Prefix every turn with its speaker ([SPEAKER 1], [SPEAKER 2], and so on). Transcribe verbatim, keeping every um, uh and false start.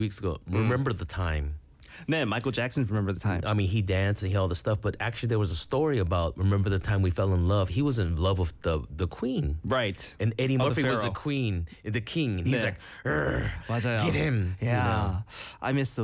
[SPEAKER 1] weeks ago. Remember the Time.
[SPEAKER 2] 네, 마이클 잭슨 Remember the Time.
[SPEAKER 1] I mean, he danced and he all the stuff, but actually there was a story about Remember the Time We Fell in Love. He was in love with the the queen.
[SPEAKER 2] Right.
[SPEAKER 1] And Eddie
[SPEAKER 2] Oh, the
[SPEAKER 1] Murphy was the
[SPEAKER 2] pharaoh.
[SPEAKER 1] queen, the king. And he's
[SPEAKER 2] 네.
[SPEAKER 1] like, "Urgh,
[SPEAKER 2] 맞아요.
[SPEAKER 1] get him. you know.
[SPEAKER 2] Yeah. I miss those